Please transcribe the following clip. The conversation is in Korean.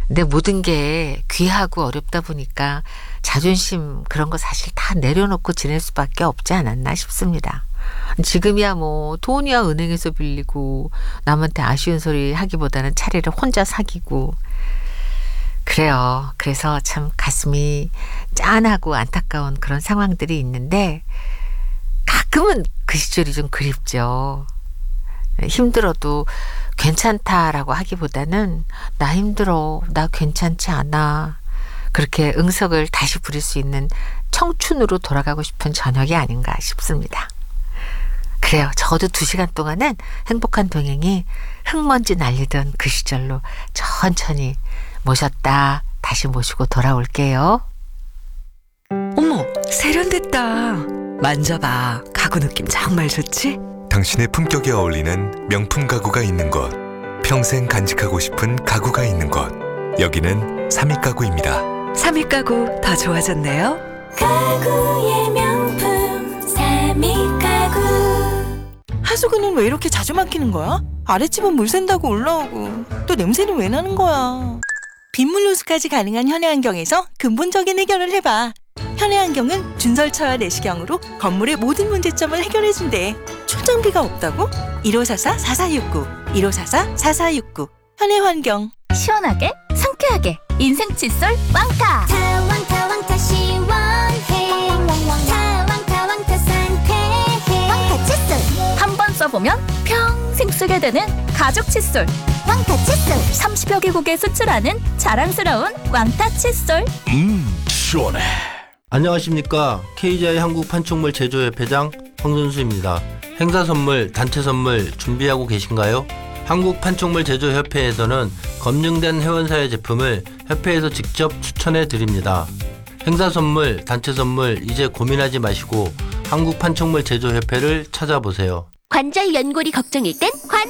근데 모든 게 귀하고 어렵다 보니까 자존심 그런 거 사실 다 내려놓고 지낼 수밖에 없지 않았나 싶습니다. 지금이야 뭐 돈이야 은행에서 빌리고 남한테 아쉬운 소리 하기보다는 차라리 혼자 사귀고 그래요. 그래서 참 가슴이 짠하고 안타까운 그런 상황들이 있는데 가끔은 그 시절이 좀 그립죠. 힘들어도 괜찮다라고 하기보다는 나 힘들어, 나 괜찮지 않아. 그렇게 응석을 다시 부릴 수 있는 청춘으로 돌아가고 싶은 저녁이 아닌가 싶습니다. 그래요. 적어도 2시간 동안은 행복한 동행이 흙먼지 날리던 그 시절로 천천히 모셨다 다시 모시고 돌아올게요. 어머, 세련됐다. 만져봐. 가구 느낌 정말 좋지? 당신의 품격에 어울리는 명품 가구가 있는 곳, 평생 간직하고 싶은 가구가 있는 곳, 여기는 삼익가구입니다. 삼익가구 더 좋아졌네요. 가구의 명품 삼익가구. 하수구는 왜 이렇게 자주 막히는 거야? 아랫집은 물 샌다고 올라오고 또 냄새는 왜 나는 거야? 빗물 호수까지 가능한 현해환경에서 근본적인 해결을 해봐. 현해환경은 준설차와 내시경으로 건물의 모든 문제점을 해결해준대. 출장비가 없다고? 1544-4469 1544-4469 현해환경. 시원하게 상쾌하게 인생 칫솔 왕타. 왕타 시원해. 왕타 상쾌해. 왕타 칫솔 한 번 써보면 평생 쓰게 되는 가족 칫솔 왕타 칫솔. 30여 개국에 수출하는 자랑스러운 왕타 칫솔. 시원해. 안녕하십니까. KGI 한국판촉물 제조협회장 황선수입니다. 행사 선물, 단체 선물 준비하고 계신가요? 한국판촉물 제조협회에서는 검증된 회원사의 제품을 협회에서 직접 추천해 드립니다. 행사 선물, 단체 선물 이제 고민하지 마시고 한국판촉물 제조협회를 찾아보세요. 관절 연골이 걱정일 땐